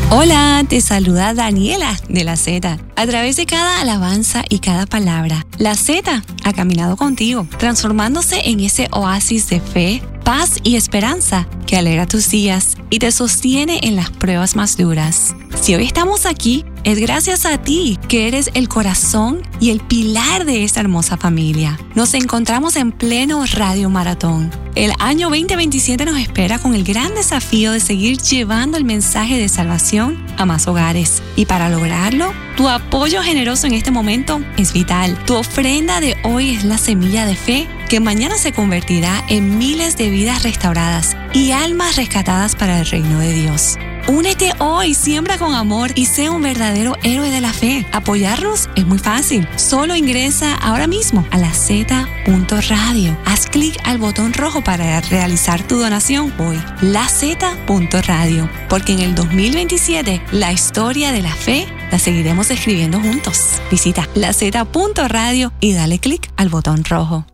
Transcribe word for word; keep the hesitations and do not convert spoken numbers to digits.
Hola, te saluda Daniela de La Z. A través de cada alabanza y cada palabra, La Z ha caminado contigo, transformándose en ese oasis de fe, paz y esperanza que alegra tus días y te sostiene en las pruebas más duras. Si hoy estamos aquí, es gracias a ti, que eres el corazón y el pilar de esta hermosa familia. Nos encontramos en pleno Radio Maratón. El año veinte veintisiete nos espera con el gran desafío de seguir llevando el mensaje de salvación a más hogares. Y para lograrlo, tu apoyo generoso en este momento es vital. Tu ofrenda de hoy es la semilla de fe que mañana se convertirá en miles de vidas restauradas y almas rescatadas para el reino de Dios. Únete hoy, siembra con amor y sé un verdadero héroe de la fe. Apoyarnos es muy fácil. Solo ingresa ahora mismo a la zeta punto radio. Haz clic al botón rojo para realizar tu donación hoy. la zeta punto radio. Porque en el dos mil veintisiete, la historia de la fe la seguiremos escribiendo juntos. Visita la zeta punto radio y dale clic al botón rojo.